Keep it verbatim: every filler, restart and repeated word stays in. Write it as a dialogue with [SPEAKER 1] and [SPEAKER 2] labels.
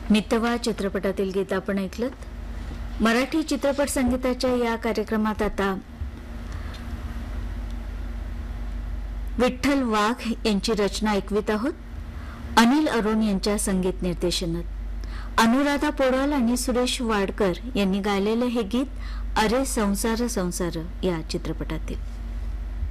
[SPEAKER 1] मितवा चित्रपटातील गीत आपण ऐकलत। मराठी चित्रपट संगीताच्या या कार्यक्रमात आता विठ्ठल वाघ यांची रचना ऐकवित आहोत। अनिल अरुण यांच्या संगीत निर्देशनात अनुराधा पोडवाल आणि सुरेश वाडकर यांनी गायलेले हे गीत अरे संसार संसार या चित्रपटातील।